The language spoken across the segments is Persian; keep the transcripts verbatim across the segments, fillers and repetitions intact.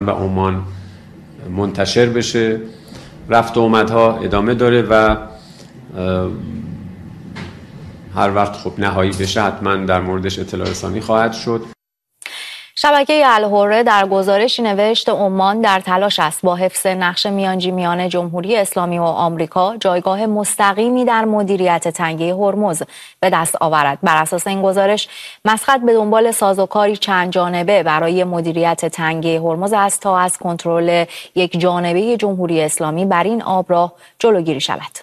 و عمان منتشر بشه. رفت و آمدها ادامه داره و هر وقت خب نهایی بشه حتما در موردش اطلاع رسانی خواهد شد. شبکه الحره در گزارشی نوشت عمان در تلاش است با حفظ نقش میانجی میان جمهوری اسلامی و آمریکا جایگاه مستقیمی در مدیریت تنگه هرمز به دست آورد. بر اساس این گزارش مسقط به دنبال سازوکاری چند جانبه برای مدیریت تنگه هرمز است تا از کنترل یک جانبه جمهوری اسلامی بر این آبراه جلوگیری شود.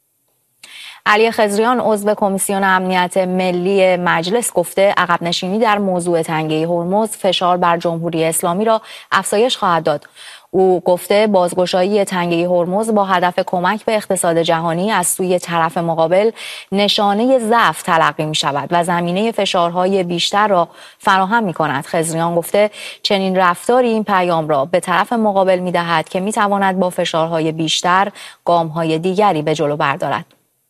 علی خضریان عضو کمیسیون امنیت ملی مجلس گفته عقب نشینی در موضوع تنگه هرمز فشار بر جمهوری اسلامی را افزایش خواهد داد. او گفته بازگشایی تنگه هرمز با هدف کمک به اقتصاد جهانی از سوی طرف مقابل نشانه ضعف تلقی می شود و زمینه فشارهای بیشتر را فراهم می کند. خضریان گفته چنین رفتاری این پیام را به طرف مقابل می دهد که می تواند با فشارهای بیشتر گامهای دیگری به جلو بردارد.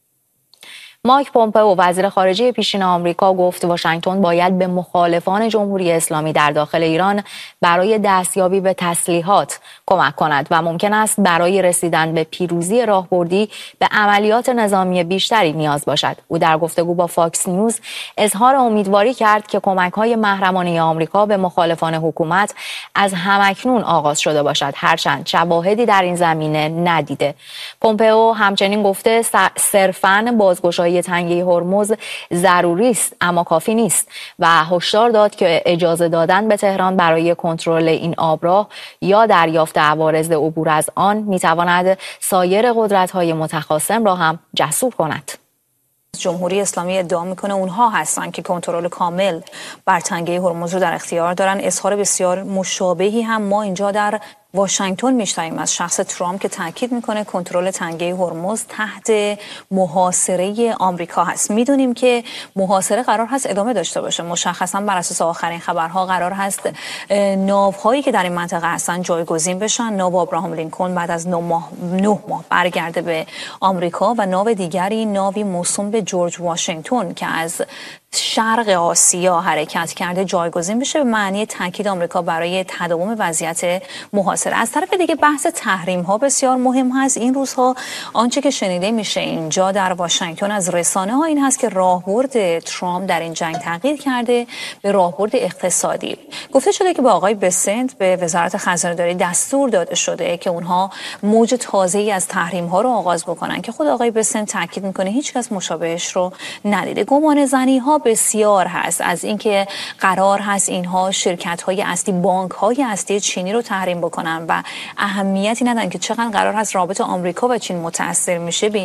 مایک پومپئو وزیر خارجه پیشین آمریکا گفت واشنگتن باید به مخالفان جمهوری اسلامی در داخل ایران برای دستیابی به تسلیحات کمک کند و ممکن است برای رسیدن به پیروزی راهبردی به عملیات نظامی بیشتری نیاز باشد. او در گفتگو با فاکس نیوز اظهار امیدواری کرد که کمک‌های محرمانه آمریکا به مخالفان حکومت از همکنون آغاز شده باشد، هرچند شواهدی در این زمینه ندیده. پومپئو همچنین گفته صرفاً بازگشایی تنگه هرمز ضروری است اما کافی نیست و هشدار داد که اجازه دادن به تهران برای کنترل این آبراه یا دریافت عوارض عبور از آن میتواند سایر قدرت‌های متخاصم را هم جسور کند. جمهوری اسلامی ادعا میکنه اونها هستن که کنترل کامل بر تنگه هرمز رو در اختیار دارن. اظهار بسیار مشابهی هم ما اینجا در واشنگتن میشنویم از شخص ترامپ که تاکید میکنه کنترل تنگه هرمز تحت محاصره آمریکا هست. میدونیم که محاصره قرار هست ادامه داشته باشه. مشخصا بر اساس آخرین خبرها قرار هست ناوهایی که در این منطقه هستن جایگزین بشن. ناو ابراهام لینکلن بعد از نه ماه نه ماه برگرده به آمریکا و ناو دیگری ناوی موسوم به جورج واشنگتن که از شرق آسیا حرکت کرده جایگزین بشه به معنی تاکید آمریکا برای تداوم وضعیت محاصره. از طرف دیگه بحث تحریم ها بسیار مهم هست. این روزها آنچه که شنیده میشه اینجا در واشنگتن از رسانه ها این هست که راهبرد ترامپ در این جنگ تغییر کرده به راهبرد اقتصادی. گفته شده که به آقای بسنت به وزارت خزانه داری دستور داده شده که اونها موج تازه‌ای از تحریم ها رو آغاز بکنن که خود آقای بسنت تاکید میکنه هیچ کس مشابهش رو ندیده. گمان زنی ها بسیار هست از اینکه قرار هست اینها شرکت‌های اصلی، بانک‌های اصلی چینی رو تحریم بکنن و اهمیتی ندن که چقدر قرار هست رابطه آمریکا و چین متاثر میشه، به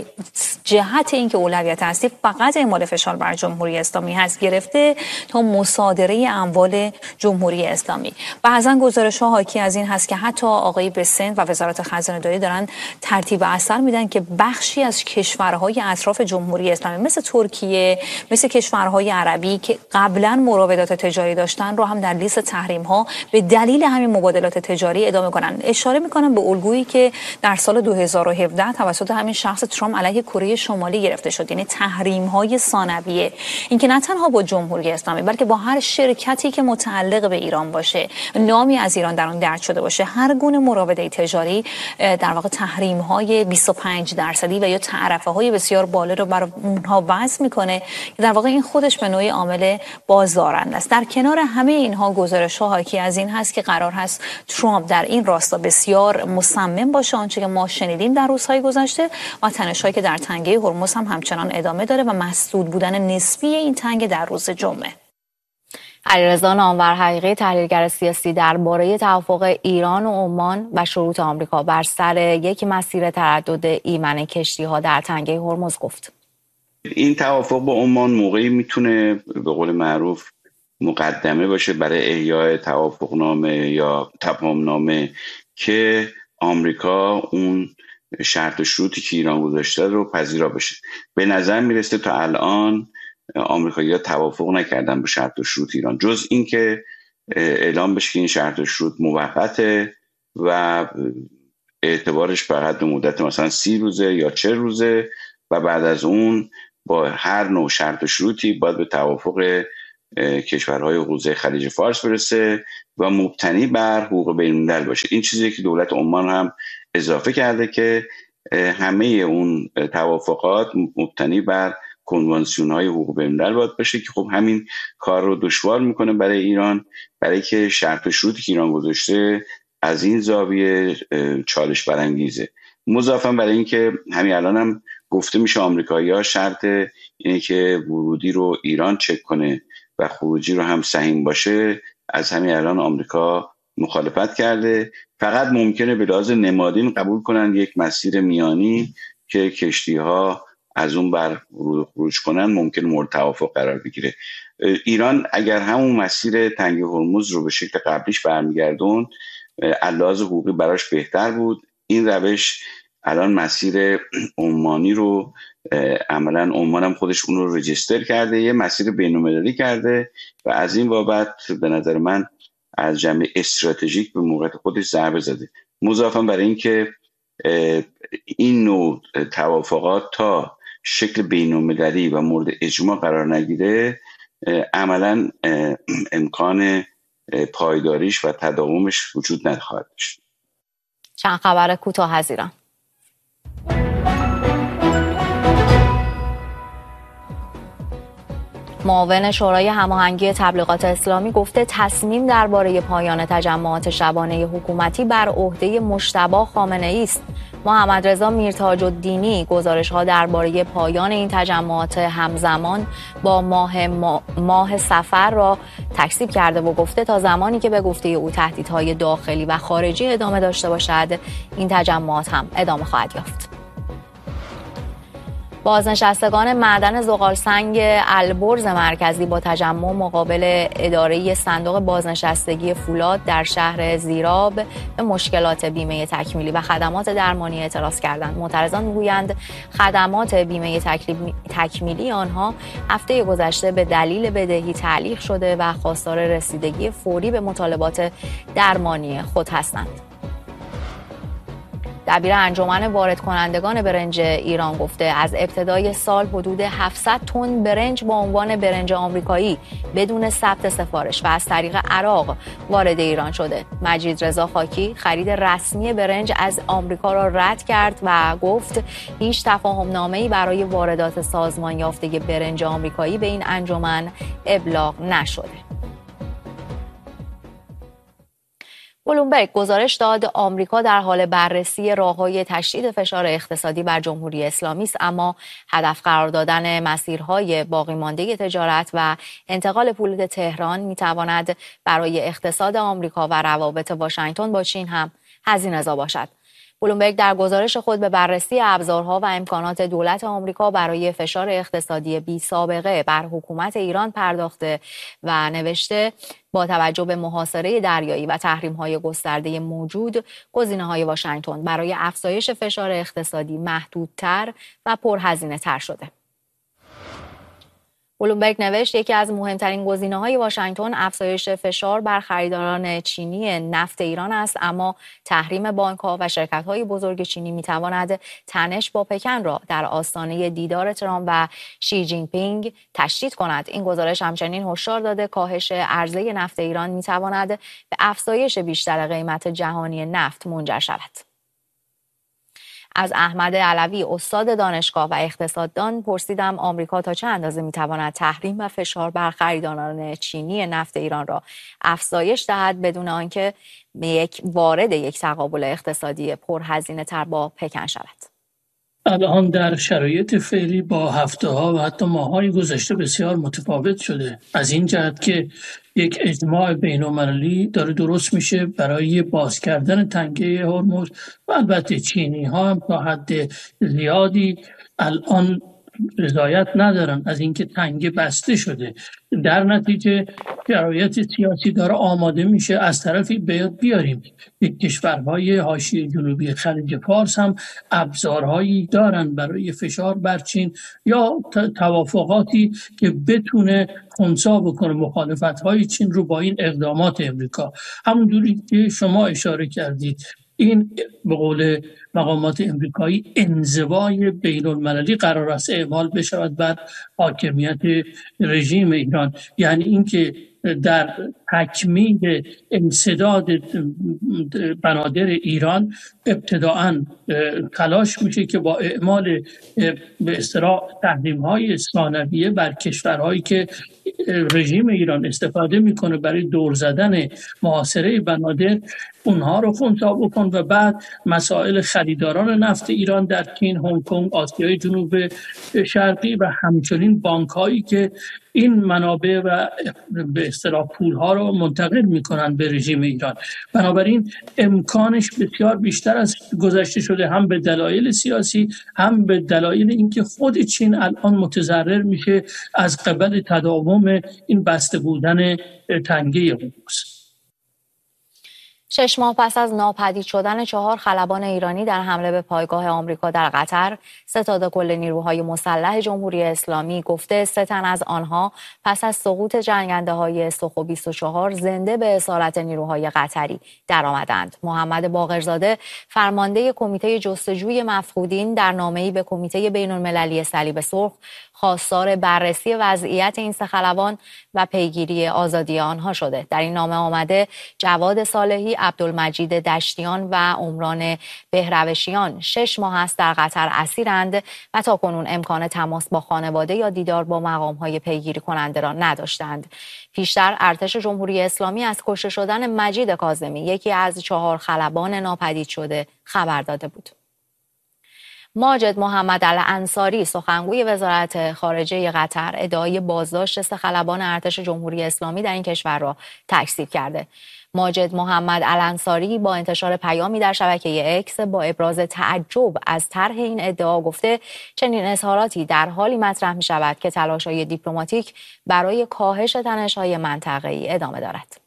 جهت اینکه اولویت اصلی فقط اعمال فشار بر جمهوری اسلامی هست گرفته تا مصادره اموال جمهوری اسلامی. بعضا گزارش‌ها حاکی از این هست که حتی آقای بسنت و وزارت خزانه داری دارن ترتیب اثر میدن که بخشی از کشورهای اطراف جمهوری اسلامی مثل ترکیه، مثل کشورهای عربی که قبلا مراودات تجاری داشتن رو هم در لیست تحریم ها به دلیل همین مبادلات تجاری ادامه کنن. اشاره میکنم به الگویی که در سال دو هزار و هفده توسط همین شخص ترامپ علیه کره شمالی گرفته شد، یعنی تحریم های ثانویه. اینکه نه تنها با جمهوری اسلامی بلکه با هر شرکتی که متعلق به ایران باشه، نامی از ایران در اون درج شده باشه، هر گونه مراوده تجاری در واقع تحریم های بیست و پنج درصدی و یا تعرفه های بسیار بالا رو برای اونها وضع میکنه که در واقع این خودش به نوعی عامل بازدارنده است. در کنار همه اینها گزارش‌ها حاکی از این هست که قرار هست ترامپ در این راستا بسیار مصمم باشه. آنچه که ما شنیدیم در روزهای گذشته و تنش‌هایی که در تنگه هرمز هم همچنان ادامه داره و مسدود بودن نسبی این تنگه در روز جمعه. علیرضا نامور حقیقی تحلیلگر سیاسی درباره توافق ایران و عمان و شروط آمریکا بر سر یک مسیر تردد ایمن کشتی‌ها در تنگه هرمز گفت: این توافق با عمان موقعی میتونه به قول معروف مقدمه باشه برای احیای توافقنامه یا تفاهمنامه که آمریکا اون شرط و شروطی که ایران گذاشته رو پذیرا بشه. به نظر میرسه تا الان آمریکایی‌ها توافق نکردن به شرط و شروط ایران، جز این که اعلام بشه که این شرط و شروط موقته و اعتبارش فقط به مدت مثلا سی روزه یا چه روزه و بعد از اون با هر نوع شرط و شروطی باید به توافق کشورهای حوزه خلیج فارس برسه و مبتنی بر حقوق بین‌الملل باشه. این چیزی که دولت عمان هم اضافه کرده که همه اون توافقات مبتنی بر کنوانسیون‌های حقوق بین‌الملل باید باشه که خب همین کار رو دشوار میکنه برای ایران، برای که شرط و شروطی که ایران گذاشته از این زاویه چالش برانگیزه. مضافاً برای اینکه همین الان هم گفته میشه آمریکایی‌ها شرط اینه که ورودی رو ایران چک کنه و خروجی رو هم سهیم باشه، از همین الان آمریکا مخالفت کرده. فقط ممکنه به لحاظ نمادین قبول کنن یک مسیر میانی که کشتی‌ها از اون بر ورود خروج کنن، ممکن مورد توافق قرار بگیره. ایران اگر همون مسیر تنگه هرمز رو به شکل قبلیش برمیگردون، علاوه حقوقی براش بهتر بود. این روش الان مسیر عمانی رو عملاً عمان هم خودش اون رو رجیستر کرده، یه مسیر بین‌المللی کرده و از این بابت به نظر من از جنبه استراتژیک به موقعیت خودش ضربه زده. مضافاً برای این که این نوع توافقات تا شکل بین‌المللی و مورد اجماع قرار نگیره، عملاً امکان پایداریش و تداومش وجود نخواهد داشت. چند خبر کوتاه از ایران. معاون شورای هماهنگی تبلیغات اسلامی گفته تصمیم درباره پایان تجمعات شبانه حکومتی بر عهده مجتبی خامنه‌ای است. محمد رضا میرتاج الدینی گزارش‌ها درباره پایان این تجمعات همزمان با ماه ماه صفر را تکذیب کرده و گفته تا زمانی که به گفته او تهدیدهای داخلی و خارجی ادامه داشته باشد، این تجمعات هم ادامه خواهد یافت. بازنشستگان معدن زغالسنگ البرز مرکزی با تجمع مقابل اداره صندوق بازنشستگی فولاد در شهر زیراب به مشکلات بیمه تکمیلی و خدمات درمانی اعتراض کردند. معترضان میگویند خدمات بیمه تکمیلی آنها هفته گذشته به دلیل بدهی تعلیق شده و خواستار رسیدگی فوری به مطالبات درمانی خود هستند. دبیر انجمن وارد کنندگان برنج ایران گفته از ابتدای سال حدود هفتصد تن برنج با عنوان برنج آمریکایی بدون ثبت سفارش و از طریق عراق وارد ایران شده. مجید رضا خاکی خرید رسمی برنج از آمریکا را رد کرد و گفت هیچ تفاهم نامه‌ای برای واردات سازمان یافته برنج آمریکایی به این انجمن ابلاغ نشده. بلومبرگ گزارش داد آمریکا در حال بررسی راه‌های تشدید فشار اقتصادی بر جمهوری اسلامی است، اما هدف قرار دادن مسیرهای باقی مانده تجارت و انتقال پول تهران می‌تواند برای اقتصاد آمریکا و روابط واشنگتن با چین هم هزینه‌زا باشد. بلومبرگ در گزارش خود به بررسی ابزارها و امکانات دولت آمریکا برای فشار اقتصادی بی سابقه بر حکومت ایران پرداخته و نوشته با توجه به محاصره دریایی و تحریم‌های گسترده موجود، گزینه‌های واشنگتن برای افزایش فشار اقتصادی محدودتر و پرهزینه‌تر شده. بلومبرگ نوشت یکی از مهمترین گزینه‌های واشنگتن افزایش فشار بر خریداران چینی نفت ایران است، اما تحریم بانک‌ها و شرکت‌های بزرگ چینی می‌تواند تنش با پکن را در آستانه دیدار ترامپ و شی جین پینگ تشدید کند. این گزارش همچنین هشدار داده کاهش عرضه نفت ایران می‌تواند به افزایش بیشتر قیمت جهانی نفت منجر شود. از احمد علوی استاد دانشگاه و اقتصاددان پرسیدم آمریکا تا چه اندازه میتواند تحریم و فشار بر خریداران چینی نفت ایران را افزایش دهد بدون آنکه یک وارد یک تقابل اقتصادی پرهزینه تر با پکن شود. الان در شرایط فعلی با هفته ها و حتی ماهای گذشته بسیار متفاوت شده، از این جهت که یک اجماع بین‌المللی داره درست میشه برای باز کردن تنگه هرمز و البته چینی ها هم تا حد زیادی الان رضایت ندارن از اینکه تنگه بسته شده. در نتیجه شرایط سیاسی داره آماده میشه. از طرفی بیاریم یک کشورهای حاشیه جنوبی خلیج فارس هم ابزارهایی دارن برای فشار بر چین یا توافقاتی که بتونه خنثی بکنه مخالفت‌های چین رو با این اقدامات امریکا. همونجوری که شما اشاره کردید این به قول مقامات امریکایی انزوای بین المللی قرار است اعمال بشود بر حاکمیت رژیم ایران. یعنی اینکه در تکمیل انسداد بنادر ایران ابتداعاً تلاش میشه که با اعمال به اصطلاح تحریم‌های ثانویه بر کشورهایی که رژیم ایران استفاده میکنه برای دور زدن محاصره بنادر اونها رو خنثی بکن و بعد مسائل خریداران نفت ایران در چین، هنگ کنگ، آسیای جنوب شرقی و همچنین بانک‌هایی که این منابع و به اصطلاح پول‌ها رو منتقل می‌کنن به رژیم ایران. بنابراین امکانش بسیار بیشتر از گذشته شده، هم به دلایل سیاسی هم به دلایل اینکه خود چین الان متضرر میشه از قبل تداوم این بسته بودن تنگه هرمز. شش ماه پس از ناپدید شدن چهار خلبان ایرانی در حمله به پایگاه آمریکا در قطر، ستاد کل نیروهای مسلح جمهوری اسلامی گفته سه تن از آنها پس از سقوط جنگنده‌های سخو بیست و چهار زنده به اسارت نیروهای قطری درآمدند. محمد باقرزاده، فرمانده کمیته جستجوی مفقودین، در نامه‌ای به کمیته بین‌المللی صلیب سرخ خواستار بررسی وضعیت این سه خلبان و پیگیری آزادی آنها شده. در این نامه آمده جواد صالحی، عبدالمجید دشتیان و عمران بهروشیان شش ماه است در قطر اسیرند و تاکنون امکان تماس با خانواده یا دیدار با مقام‌های پیگیری کننده را نداشتند. پیشتر ارتش جمهوری اسلامی از کشته شدن مجید کاظمی، یکی از چهار خلبان ناپدید شده، خبر داده بود. ماجد محمد الانصاری، سخنگوی وزارت خارجه قطر، ادعای بازداشت سه خلبان ارتش جمهوری اسلامی در این کشور را تکذیب کرده. ماجد محمد الانصاری با انتشار پیامی در شبکه اکس با ابراز تعجب از طرح این ادعا گفته چنین اظهاراتی در حالی مطرح می شود که تلاش‌های دیپلماتیک برای کاهش تنش‌های منطقه‌ای ادامه دارد.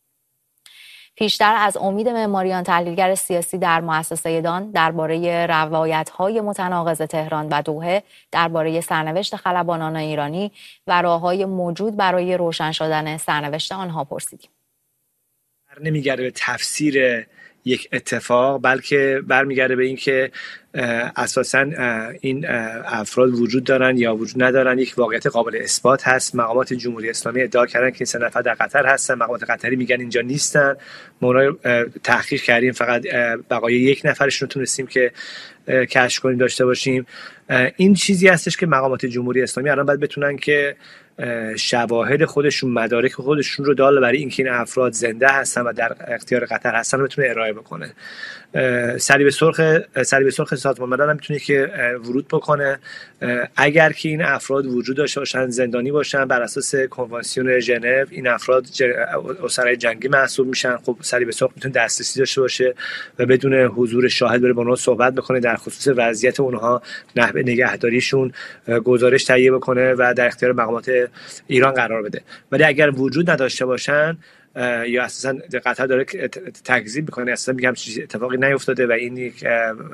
پیشتر از امید معماریان، تحلیلگر سیاسی در مؤسسه دان، درباره روایت‌های متناقض تهران و دوحه درباره سرنوشت خلبانان ایرانی و راه‌های موجود برای روشن شدن سرنوشت آنها پرسیدیم. نمیگرده به تفسیر یک اتفاق، بلکه برمیگرده به این که اساساً این افراد وجود دارن یا وجود ندارن، یک واقعیت قابل اثبات هست. مقامات جمهوری اسلامی ادعا کردن که این سه نفر در قطر هستن، مقامات قطری میگن اینجا نیستن. ما اونها تحقیق کردیم، فقط بقای یک نفرشون تونستیم که کشف کنیم داشته باشیم. این چیزی هستش که مقامات جمهوری اسلامی الان باید بتونن که شواهد خودشون، مدارک خودشون رو دال برای اینکه این افراد زنده هستن و در اختیار قطر هستن بتونه ارائه بکنه. صلیب سرخ صلیب سرخ سازمان ملل هم میتونه که ورود بکنه اگر که این افراد وجود داشته باشن، زندانی باشن. بر اساس کنوانسیون ژنو این افراد اسرای جنگی محسوب میشن. خب صلیب سرخ میتونه دسترسی داشته باشه و بدون حضور شاهد بره با اونها صحبت بکنه، در خصوص وضعیت اونها، نحوه نگهداریشون گزارش تهیه بکنه و در اختیار مقامات ایران قرار بده. ولی اگر وجود نداشته باشن یا اساسا قطر داره تکذیب میکنه، اساسا میگم چیزی اتفاقی نیفتاده و این یک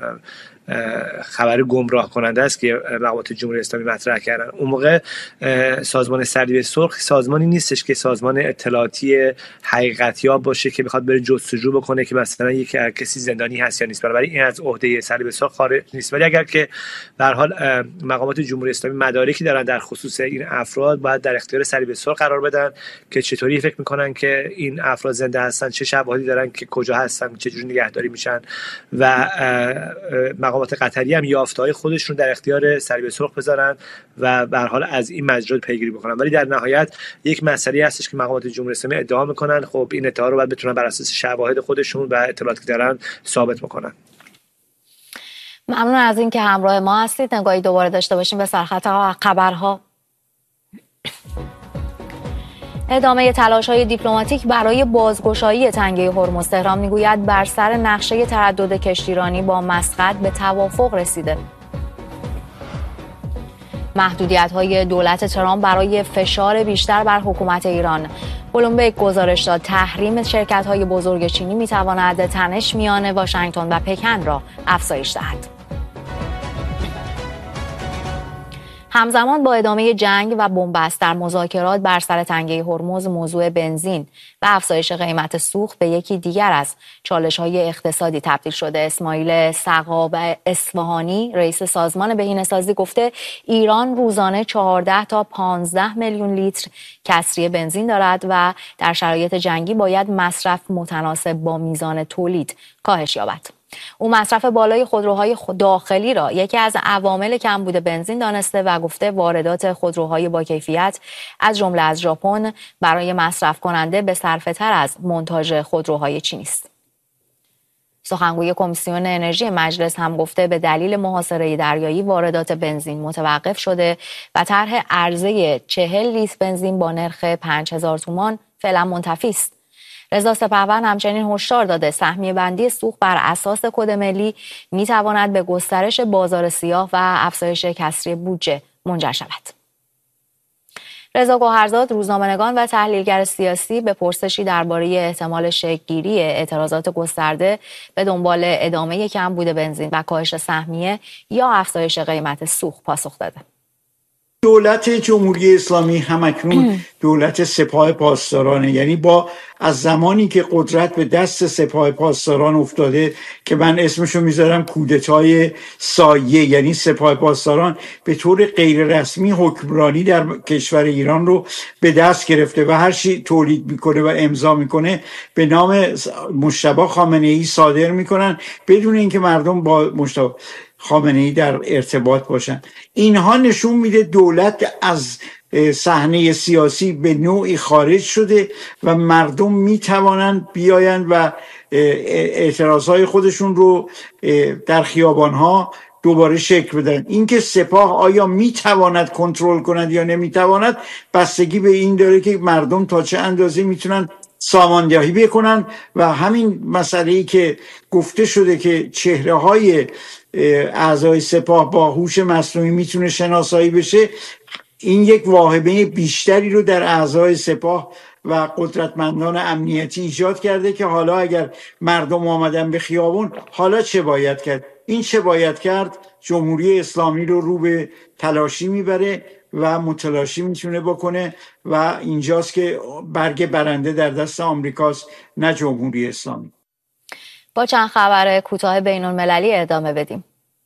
خبر گمراه کننده است که مقامات جمهوری اسلامی مطرح کردن. اون موقع سازمان صلیب سرخ سازمانی نیستش که سازمان اطلاعاتی حقیقتیاب باشه که بخواد بره جستجو بکنه که مثلا یک کسی زندانی هست یا نیست. برای این از عهده صلیب سرخ خارج نیست. ولی اگر که به هر حال مقامات جمهوری اسلامی مدارکی دارن در خصوص این افراد، باید در اختیار صلیب سرخ قرار بدن که چطوری فکر میکنن که این افراد زنده هستن، چه شواهدی دارن که کجا هستن، چه جوری نگهداری میشن و مقامات قطری هم یافته‌های خودشون در اختیار صلیب سرخ بذارن و به هر حال از این مجرد پیگیری بکنن. ولی در نهایت یک مسئله هستش که مقامات جمهوری اسلامی ادعا میکنن، خب این ادعا رو باید بتونن بر اساس شواهد خودشون و اطلاعاتی که دارن ثابت بکنن. ممنون از اینکه همراه ما هستید. نگاهی دوباره داشته باشیم به سرخط خبرها. ادامه تلاش‌های دیپلماتیک برای بازگشایی تنگه هرمز. تهران میگوید بر سر نقشه تردد کشتیرانی با مسقط به توافق رسیده. محدودیت‌های دولت ترامپ برای فشار بیشتر بر حکومت ایران. بلومبرگ گزارش داد تحریم شرکت‌های بزرگ چینی می‌تواند تنش میان واشنگتن و پکن را افزایش دهد. همزمان با ادامه جنگ و بنبست در مذاکرات بر سر تنگه هرمز، موضوع بنزین و افزایش قیمت سوخت به یکی دیگر از چالش‌های اقتصادی تبدیل شده. اسماعیل سقاب اصفهانی، رئیس سازمان بهینه‌سازی، گفته ایران روزانه چهارده تا پانزده میلیون لیتر کسری بنزین دارد و در شرایط جنگی باید مصرف متناسب با میزان تولید کاهش یابد. او مصرف بالای خودروهای داخلی را یکی از عوامل کمبود بنزین دانسته و گفته واردات خودروهای با کیفیت از جمله از ژاپن برای مصرف کننده به صرفه تر از مونتاژ خودروهای چینی است. سخنگوی کمیسیون انرژی مجلس هم گفته به دلیل محاصره دریایی واردات بنزین متوقف شده و طرح عرضه چهل لیتر بنزین با نرخ پنج هزار تومان فعلا منتفی است. رضا سپهبند همچنین هشدار داده سهمیه بندی سوخت بر اساس کد ملی می تواند به گسترش بازار سیاه و افزایش کسری بودجه منجر شود. رضا گوهرزاد، روزنامه‌نگار و تحلیلگر سیاسی، به پرسشی درباره احتمال شکل‌گیری اعتراضات گسترده به دنبال ادامه کمبود بنزین و کاهش سهمیه یا افزایش قیمت سوخت پاسخ داده. دولت جمهوری اسلامی همکنون دولت سپاه پاسدارانه، یعنی با از زمانی که قدرت به دست سپاه پاسداران افتاده که من اسمشو میذارم کودتای سایه، یعنی سپاه پاسداران به طور غیر رسمی حکمرانی در کشور ایران رو به دست گرفته و هر چی تولید میکنه و امضا میکنه به نام مجتبی خامنه‌ای صادر میکنن بدون اینکه مردم با مجتبی خامنه‌ای در ارتباط باشن. اینها نشون میده دولت از صحنه سیاسی به نوعی خارج شده و مردم میتوانند بیایند و اعتراضهای خودشون رو در خیابانها دوباره شکل بدن. اینکه سپاه آیا میتواند کنترل کند یا نمیتواند بستگی به این داره که مردم تا چه اندازه میتونن ساماندهی بکنن و همین مسئله‌ای که گفته شده که چهره های اعضای سپاه با هوش مصنوعی میتونه شناسایی بشه، این یک واهمه بیشتری رو در اعضای سپاه و قدرتمندان امنیتی ایجاد کرده که حالا اگر مردم آمدن به خیابون حالا چه باید کرد؟ این چه باید کرد جمهوری اسلامی رو رو به تلاشی میبره و متلاشی میتونه بکنه و اینجاست که برگ برنده در دست آمریکاست، نه جمهوری اسلامی. با چند خبر کوتاه بین المللی ادامه بدیم.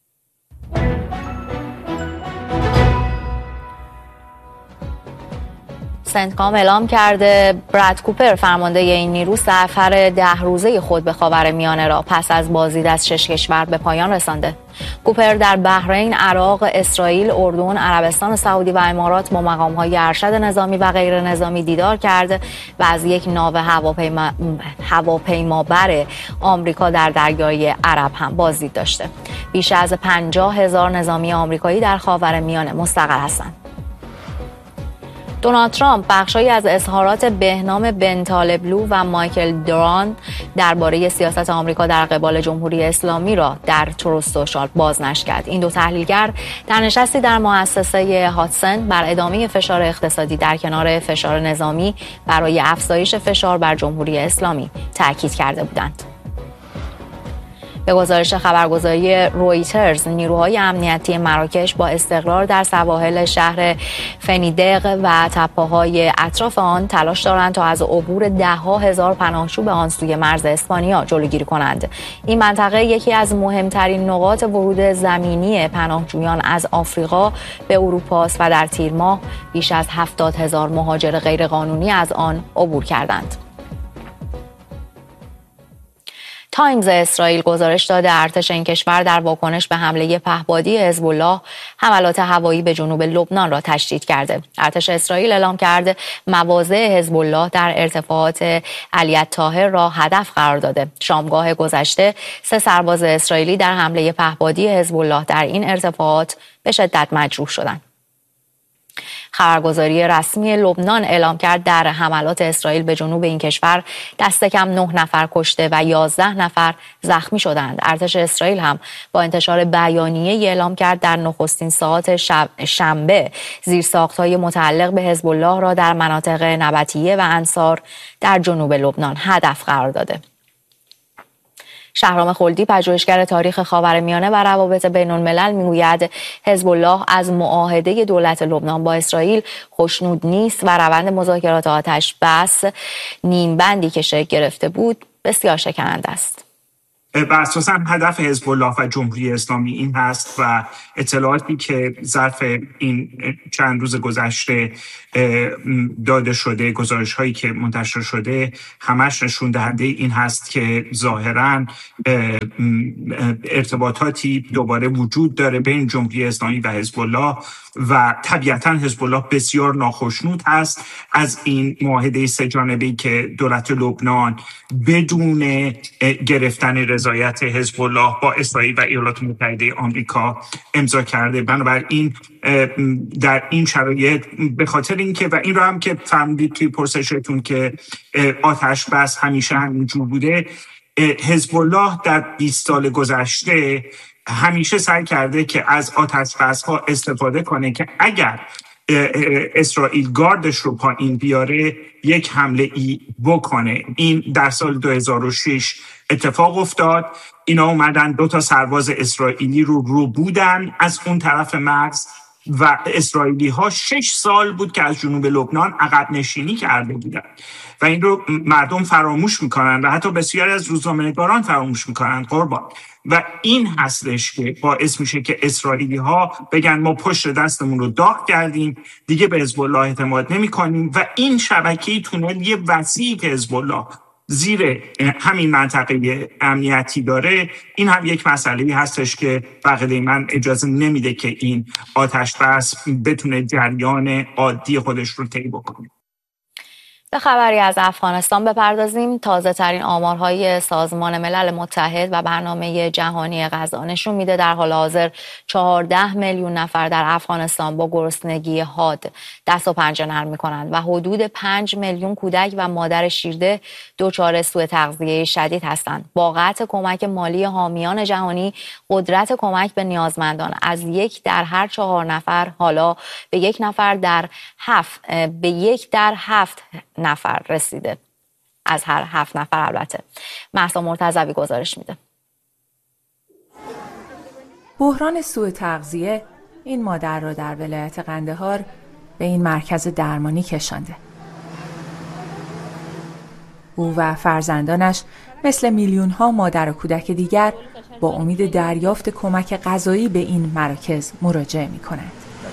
سنتکام اعلام کرده براد کوپر، فرمانده این نیرو، سفر ده روزه خود به خاورمیانه را پس از بازدید از شش کشور به پایان رسانده. کوپر در بحرین، عراق، اسرائیل، اردن، عربستان سعودی و امارات با مقام‌های ارشد نظامی و غیر نظامی دیدار کرد و از یک ناو هواپیما هواپیمابر آمریکا در دریای عرب هم بازدید داشته. بیش از پنجاه هزار نظامی آمریکایی در خاورمیانه مستقر هستند. دونالد ترامپ بخشی از اظهارات بهنام بن طالبلو و مایکل دوران درباره سیاست آمریکا در قبال جمهوری اسلامی را در تروث سوشال بازنشر کرد. این دو تحلیلگر در نشستی در مؤسسه هاتسن بر ادامه فشار اقتصادی در کنار فشار نظامی برای افزایش فشار بر جمهوری اسلامی تاکید کرده بودند. به گزارش خبرگزاری رویترز، نیروهای امنیتی مراکش با استقرار در سواحل شهر فنیدق و تپه‌های اطراف آن تلاش دارند تا از عبور ده‌ها هزار پناهجو به آن سوی مرز اسپانیا جلوگیری کنند. این منطقه یکی از مهمترین نقاط ورود زمینی پناهجویان از آفریقا به اروپا است و در تیر ماه بیش از هفتاد هزار مهاجر غیرقانونی از آن عبور کردند. تایمز اسرائیل گزارش داده ارتش این کشور در واکنش به حمله پهپادی حزب الله حملات هوایی به جنوب لبنان را تشدید کرده. ارتش اسرائیل اعلام کرده مواضع حزب الله در ارتفاعات علی الطاهر را هدف قرار داده. شامگاه گذشته سه سرباز اسرائیلی در حمله پهپادی حزب الله در این ارتفاعات به شدت مجروح شدند. خبرگزاری رسمی لبنان اعلام کرد در حملات اسرائیل به جنوب این کشور دست کم نه نفر کشته و یازده نفر زخمی شدند. ارتش اسرائیل هم با انتشار بیانیه اعلام کرد در نخستین ساعات شب شنبه زیرساخت‌های متعلق به حزب الله را در مناطق نبطیه و انصار در جنوب لبنان هدف قرار داده. شهرام خلدی پژوهشگر تاریخ خاورمیانه و روابط بین الملل میگوید حزب الله از معاهده دولت لبنان با اسرائیل خوشنود نیست و روند مذاکرات آتش بس نیم بندی که شکل گرفته بود بسیار شکننده است. و اساساً هدف حزب الله و جمهوری اسلامی این هست و اطلاعاتی که ظرف این چند روز گذشته داده شده، گزارش هایی که منتشر شده، همش نشون دهنده این هست که ظاهراً ارتباطاتی دوباره وجود داره بین جمهوری اسلامی و حزب الله و طبیعتاً حزب الله بسیار ناخشنود هست از این معاهده سه جانبه‌ای که دولت لبنان بدون گرفتن رضایت حزب الله با اسرائیل و ایالات متحده آمریکا امضا کرده. بنابراین در این شرایط به خاطر اینکه و این رو هم که فرمودید توی پرسشتون که آتش بس همیشه همینجور بوده، حزب الله در بیست سال گذشته همیشه سعی کرده که از آتش بس ها استفاده کنه که اگر اسرائیل گاردش رو پایین بیاره یک حمله ای بکنه. این در سال دو هزار و شش اتفاق افتاد. اینا اومدن دو تا سرباز اسرائیلی رو رو بودن از اون طرف مرز و اسرائیلی ها شش سال بود که از جنوب لبنان عقب نشینی کرده بودن و این رو مردم فراموش میکنن و حتی بسیاری از روزنامه‌نگاران فراموش میکنن قربان. و این هستش که باعث میشه که اسرائیلی ها بگن ما پشت دستمون رو داغ کردیم، دیگه به حزب الله اعتماد نمی کنیم و این شبکه تونل یه وسیع که حزب الله زیر همین منطقه امنیتی داره، این هم یک مسئله هستش که بقیه من اجازه نمیده که این آتش بس بتونه جریان عادی خودش رو طی بکنه. به خبری از افغانستان بپردازیم. تازه ترین آمارهای سازمان ملل متحد و برنامه جهانی غذا نشون میده در حال حاضر چهارده میلیون نفر در افغانستان با گرسنگی حاد دست و پنجه نرم میکنند و حدود پنج میلیون کودک و مادر شیرده دچار سوء تغذیه شدید هستند. با قطع کمک مالی حامیان جهانی، قدرت کمک به نیازمندان از یک در هر چهار نفر حالا به یک نفر در هفت به یک در هفت نفر رسیده. از هر هفت نفر البته. مهسا مرتضوی گزارش میده. بحران سوء تغذیه این مادر را در ولایت قندهار به این مرکز درمانی کشانده. او و فرزندانش مثل میلیون ها مادر و کودک دیگر با امید دریافت کمک غذایی به این مراکز مراجعه می کنند.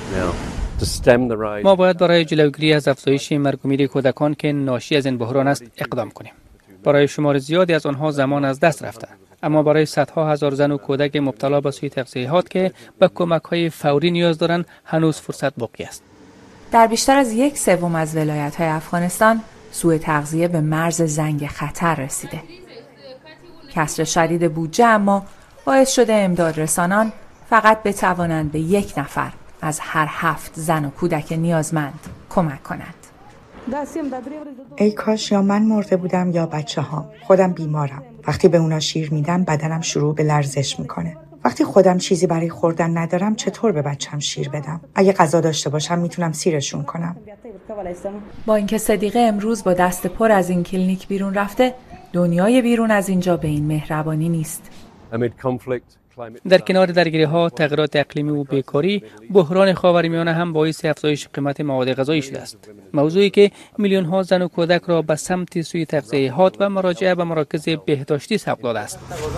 ما باید برای جلوگیری از افزایش مرگ و میر کودکان که ناشی از این بحران است اقدام کنیم. برای شمار زیادی از آنها زمان از دست رفته، اما برای صدها هزار زن و کودک مبتلا به سوء تغذیه حاد که به کمک‌های فوری نیاز دارند هنوز فرصت باقی است. در بیشتر از یک سوم از ولایت‌های افغانستان سوء تغذیه به مرز زنگ خطر رسیده. کسر شدید بودجه اما باعث شده امداد رسانان فقط بتوانند به یک نفر از هر هفت زن و کودک نیازمند کمک کنند. ای کاش یا من مرده بودم یا بچه ها. خودم بیمارم. وقتی به اونا شیر میدم بدنم شروع به لرزش میکنه. وقتی خودم چیزی برای خوردن ندارم چطور به بچم شیر بدم؟ اگه غذا داشته باشم میتونم سیرشون کنم. با اینکه صدیقه امروز با دست پر از این کلینیک بیرون رفته، دنیای بیرون از اینجا به این مهربانی نیست. در کنار درگیری‌ها، تغییرات اقلیمی و بیکاری، بحران خاورمیانه هم باعث افزایش قیمت مواد غذایی شده است. موضوعی که میلیون‌ها زن و کودک را به سمت سوء تغذیه حاد و مراجعه به مراکز بهداشتی سوق داده است.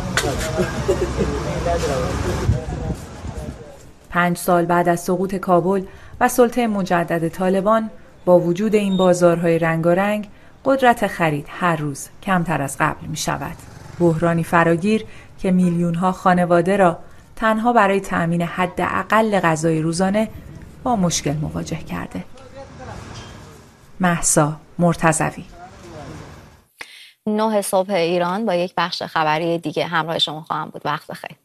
پنج سال بعد از سقوط کابل و سلطه مجدد طالبان، با وجود این بازارهای رنگارنگ، قدرت خرید هر روز کمتر از قبل می شود. بحرانی فراگیر که میلیون‌ها خانواده را تنها برای تأمین حداقل غذای روزانه با مشکل مواجه کرده. مهسا مرتضوی. نه صبح ایران با یک بخش خبری دیگه همراه شما خواهم بود. وقت بخیر.